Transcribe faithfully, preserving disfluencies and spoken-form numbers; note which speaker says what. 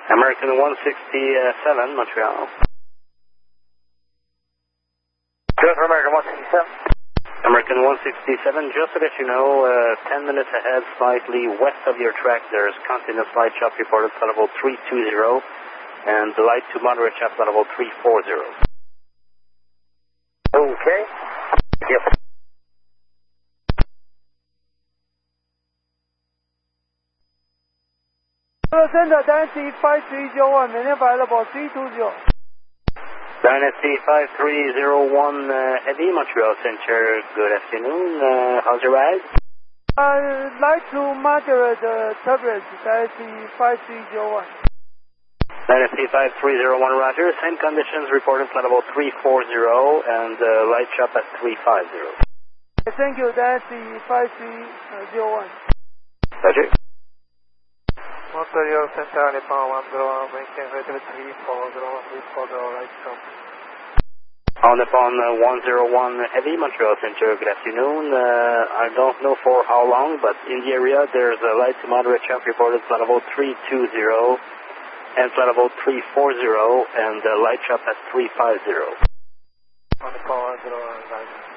Speaker 1: American one sixty-seven, Montreal.
Speaker 2: Good for American one sixty-seven.
Speaker 1: American one sixty-seven, just to let you know, uh, ten minutes ahead, slightly west of your track, there's continuous light chop reported flight level three two zero, and the light to moderate chop flight level three four zero.
Speaker 2: Okay. Yep.
Speaker 3: Center Dynasty five three zero one, maintain flight level three two zero.
Speaker 1: Dynasty five three zero one, uh, Eddie, Montreal Center, good afternoon. Uh, how's your ride?
Speaker 3: Uh, light to moderate uh, turbulence, Dynasty five three zero one.
Speaker 1: Dynasty five three zero one, roger. Same conditions reported flight level three four zero and uh, light chop at three five zero.
Speaker 3: Thank you, Dynasty five three zero one.
Speaker 1: Roger.
Speaker 2: Montreal Center, Nippon one zero one, maintain flight level three four zero, three four zero, light chop.
Speaker 1: On Nippon uh, one zero one Heavy, Montreal Center, good afternoon. Uh, I don't know for how long, but in the area there's a light to moderate chop reported flight level three two zero and flight level three four zero and uh, light chop at three five zero.
Speaker 2: On Nippon one zero one, light.